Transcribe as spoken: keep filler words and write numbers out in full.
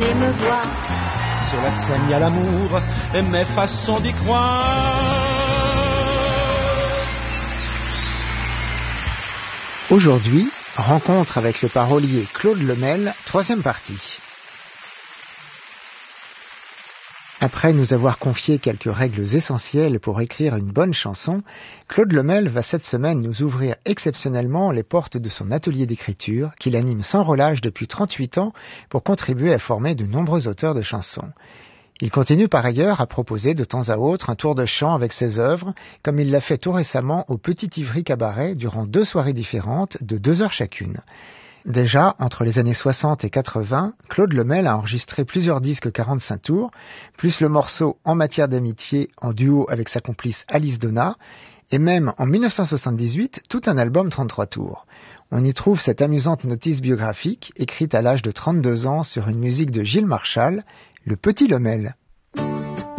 venez me voir. Sur la scène, il y a l'amour et mes façons d'y croire. Aujourd'hui, rencontre avec le parolier Claude Lemel, troisième partie. Après nous avoir confié quelques règles essentielles pour écrire une bonne chanson, Claude Lemel va cette semaine nous ouvrir exceptionnellement les portes de son atelier d'écriture qu'il anime sans relâche depuis trente-huit ans pour contribuer à former de nombreux auteurs de chansons. Il continue par ailleurs à proposer de temps à autre un tour de chant avec ses œuvres, comme il l'a fait tout récemment au Petit Ivry Cabaret durant deux soirées différentes de deux heures chacune. Déjà, entre les années soixante et quatre-vingts, Claude Lemel a enregistré plusieurs disques quarante-cinq tours, plus le morceau En matière d'amitié en duo avec sa complice Alice Donna, et même en dix-neuf cent soixante-dix-huit, tout un album trente-trois tours. On y trouve cette amusante notice biographique, écrite à l'âge de trente-deux ans sur une musique de Gilles Marchal, Le Petit Lemel.